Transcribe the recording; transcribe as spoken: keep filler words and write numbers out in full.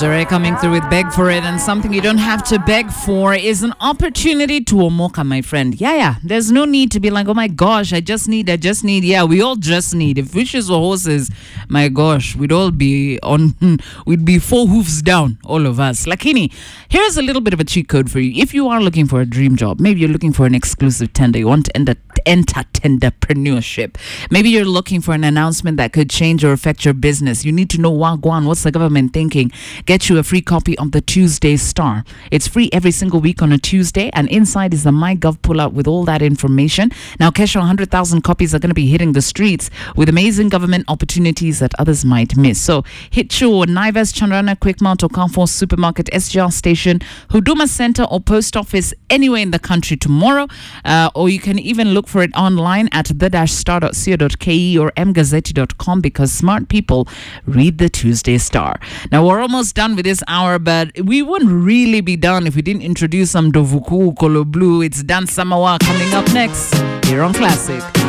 Dere coming through with Beg For It, and something you don't have to beg for is an opportunity to omoka, my friend. Yeah, yeah. There's no need to be like, oh my gosh, I just need, I just need. Yeah, we all just need. If wishes were horses, my gosh, we'd all be on, we'd be four hoofs down, all of us. Lakini, here's a little bit of a cheat code for you. If you are looking for a dream job, maybe you're looking for an exclusive tender, you want to enter, enter tenderpreneurship. Maybe you're looking for an announcement that could change or affect your business. You need to know, Wagwan, what's the government thinking? Get you a free copy of the Tuesday Star. It's free every single week on a Tuesday, and inside is the MyGov pull-out with all that information. Now, Kesha, one hundred thousand copies are going to be hitting the streets with amazing government opportunities that others might miss. So hit your Naivas, Chandrana, Quickmart, or Carrefour Supermarket, S G R station, Huduma Center, or post office anywhere in the country tomorrow. Uh, or you can even look for it online at the star dot co dot ke or m gazette dot com, because smart people read the Tuesday Star. Now, we're almost done with this hour, but we wouldn't really be done if we didn't introduce some Dovuku Kolo Blue. It's Dan Samawa coming up next here on Classic.